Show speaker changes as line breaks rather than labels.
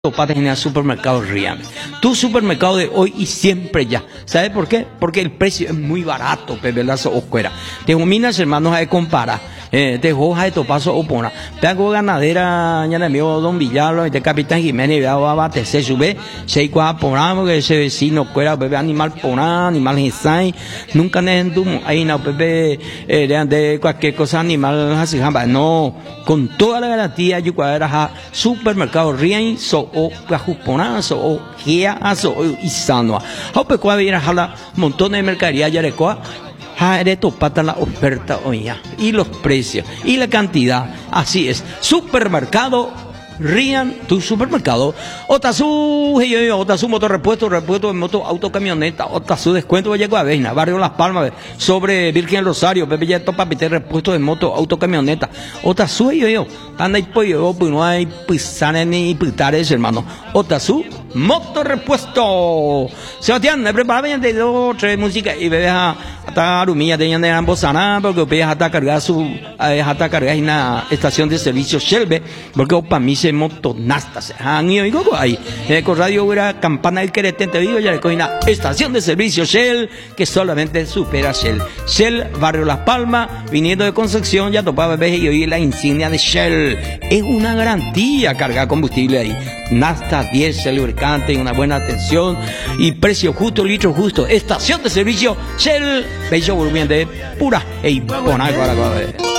Topate en el supermercado Rian. Tu supermercado de hoy y siempre ya. ¿Sabes por qué? Porque el precio es muy barato, pebelazo oscuera. Te minas hermanos a comparar. Te hoja de topazo opona. Pego ganadera, ya amigo Don Villalba, de Capitán Jiménez, va a batecer, sube, se igual ponamos que ese vecino cuera, bebé animal pona, animal hisai, nunca nentum, ahí no, bebé, de cualquier cosa animal, así, no, con toda la garantía, yo cuadra supermercado Rien, o Cajuponazo, o Giazo, o Isanoa. Hope cuadra jala montón de mercadería, ya de coa. Esto pata la oferta hoy ya. Y los precios. Y la cantidad. Así es. Supermercado Rian, tu supermercado. Otazu, Otazu motorrepuesto, repuesto de moto, auto, camioneta. Otazu descuento de Avena, Barrio Las Palmas, sobre Virgen Rosario, Pepe ya topa pite repuesto de moto, auto, camioneta. Otazu, anda y pollo, pues no hay pisanes ni pitares, hermano. Otazu, moto repuesto. Sebastián, me prepara bien de 2, 3 música y bebé hasta Arumilla de Bozana, porque bebé hasta cargar en la estación de servicio Shelbe, porque para mí se moto nastas. Y gogo ahí. Con radio era campana del queretente vivo, ya le cogí una estación de servicio Shell que solamente supera Shell. Shell, Barrio Las Palmas, viniendo de Concepción, ya topaba bebé y hoy la insignia de Shell. Es una garantía cargar combustible ahí. Nasta 10, lubricante, una buena atención y precio justo, litro justo. Estación de servicio Shell, bello volumen de pura e imponable para